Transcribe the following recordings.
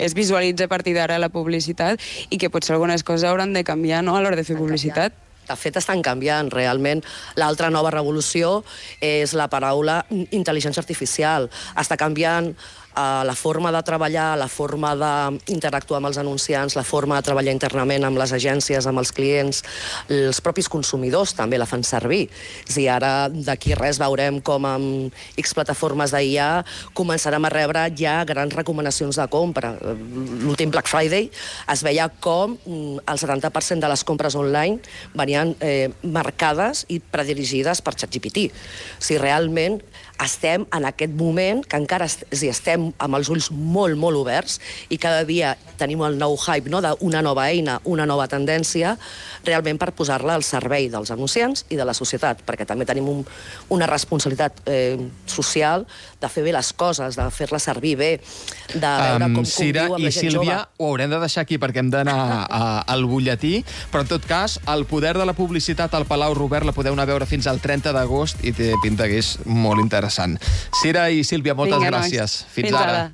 es visualitza a partir d'ara la publicitat i que potser algunes coses hauran de canviar, no?, a l'hora de fer publicitat. De fet, estan canviant, realment. L'altra nova revolució és la paraula intel·ligència artificial. Està canviant la forma de treballar, la forma d'interactuar amb els anunciants, la forma de treballar internament amb les agències, amb els clients, els propis consumidors també la fan servir. Si ara d'aquí res veurem com amb X plataformes d'IA començarem a rebre ja grans recomanacions de compra. L'últim Black Friday es veia com el 70% de les compres online venien marcades i predirigides per ChatGPT. Si realment estem en aquest moment, que encara estem amb els ulls molt, molt oberts i cada dia tenim el nou hype, no?, d'una nova eina, una nova tendència, realment per posar-la al servei dels anunciants i de la societat, perquè també tenim una responsabilitat social de fer bé les coses, de fer-les servir bé, de veure com Cira conviu amb i la gent Sílvia, jove. ho haurem de deixar aquí perquè hem d'anar al butlletí, però en tot cas, el poder de la publicitat al Palau Robert la podeu anar a veure fins al 30 d'agost i té pinta que és molt interessant. Cira i Sílvia, moltes gràcies. Fins ara.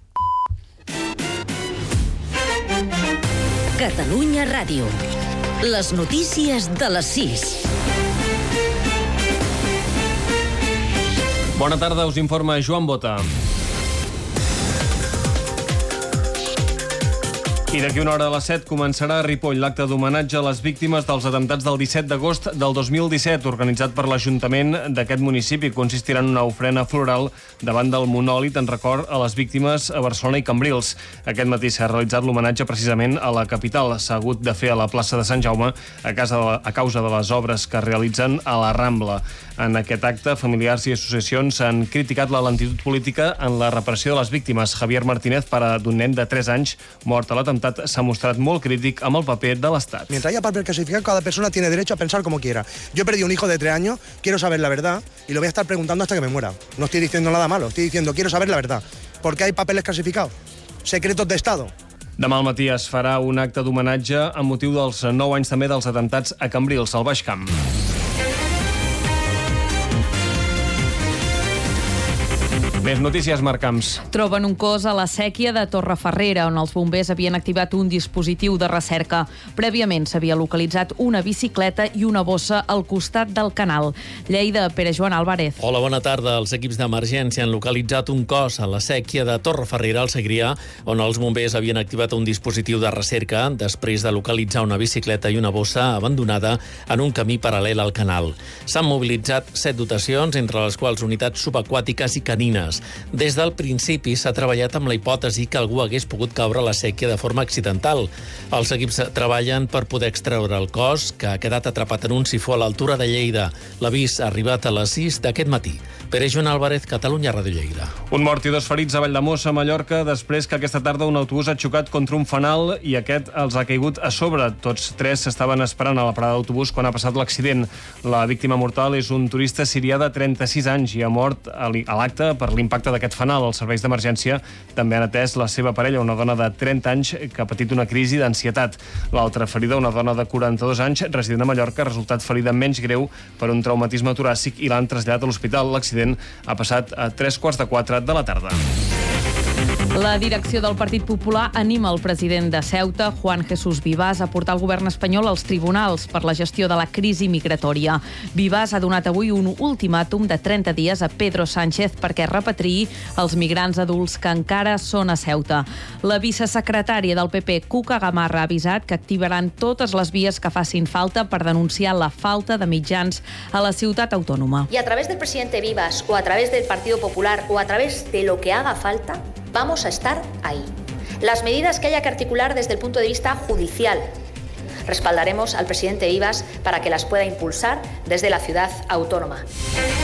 Catalunya Ràdio. Les notícies de les 6. Bona tarda, us informa Joan Bota. I d'aquí una hora a les 7 començarà a Ripoll l'acte d'homenatge a les víctimes dels atemptats del 17 d'agost del 2017, organitzat per l'Ajuntament d'aquest municipi. Consistirà en una ofrena floral davant del monòlit en record a les víctimes a Barcelona i Cambrils. Aquest matí s'ha realitzat l'homenatge precisament a la capital. S'ha hagut de fer a la plaça de Sant Jaume a causa de les obres que realitzen a la Rambla. En aquest acte, familiars i associacions han criticat la lentitud política en la reparació de les víctimes. Javier Martínez, pare d'un nen de 3 anys mort a l'atemptat, s'ha mostrat molt crític amb el paper de l'Estat. Mientras haya papel clasificado, cada persona tiene derecho a pensar como quiera. Yo he perdido un hijo de 3 años, quiero saber la verdad y lo voy a estar preguntando hasta que me muera. No estoy diciendo nada malo, estoy diciendo quiero saber la verdad. ¿Por qué hay papeles clasificados? Secretos de Estado. Demà al matí es farà un acte d'homenatge amb motiu dels 9 anys també dels atemptats a Cambrils, al Baix Camp. Més notícies, Marc Camps. Troben un cos a la sèquia de Torrefarrera, on els bombers havien activat un dispositiu de recerca. Prèviament s'havia localitzat una bicicleta i una bossa al costat del canal. Lleida, Pere Joan Álvarez. Hola, bona tarda. Els equips d'emergència han localitzat un cos a la sèquia de Torrefarrera, al Segrià, on els bombers havien activat un dispositiu de recerca després de localitzar una bicicleta i una bossa abandonada en un camí paral·lel al canal. S'han mobilitzat 7 dotacions, entre les quals unitats subaquàtiques i canines. Des del principi s'ha treballat amb la hipòtesi que algú hagués pogut caure a la sèquia de forma accidental. Els equips treballen per poder extreure el cos, que ha quedat atrapat en un sifó a l'altura de Lleida. L'avís ha arribat a les 6 d'aquest matí. Pere Joan Álvarez, Catalunya Ràdio Lleida. Un mort i 2 ferits a Valldemossa, Mallorca, després que aquesta tarda un autobús ha xocat contra un fanal i aquest els ha caigut a sobre. Tots 3 s'estaven esperant a la parada d'autobús quan ha passat l'accident. La víctima mortal és un turista sirià de 36 anys i ha mort a l'acte per l'impacte d'aquest fanal. Els serveis d'emergència també han atès la seva parella, una dona de 30 anys que ha patit una crisi d'ansietat. L'altra ferida, una dona de 42 anys, resident a Mallorca, ha resultat ferida menys greu per un traumatisme toràcic i l'han traslladat a l'hospital. L'accident ha passat a 3:45 de la tarda. La direcció del Partit Popular anima el president de Ceuta, Juan Jesús Vivas, a portar el govern espanyol als tribunals per la gestió de la crisi migratòria. Vivas ha donat avui un ultimàtum de 30 dies a Pedro Sánchez perquè repatriï els migrants adults que encara són a Ceuta. La vicesecretària del PP, Cuca Gamarra, ha avisat que activaran totes les vies que facin falta per denunciar la falta de mitjans a la ciutat autònoma. Y a través del presidente Vivas o a través del Partido Popular o a través de lo que haga falta, vamos a estar ahí. Las medidas que haya que articular desde el punto de vista judicial. Respaldaremos al presidente Vivas para que las pueda impulsar desde la ciudad autónoma.